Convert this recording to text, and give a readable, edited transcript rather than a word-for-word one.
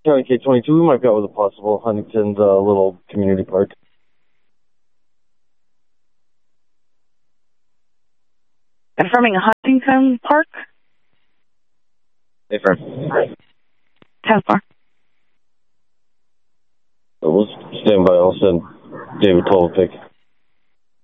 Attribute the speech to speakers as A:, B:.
A: County K-22, we might be out with a possible Huntington's little community park.
B: Confirming Huntington Park?
A: Affirm.
B: 10-4.
A: We'll stand by. I'll send David 12 a pick.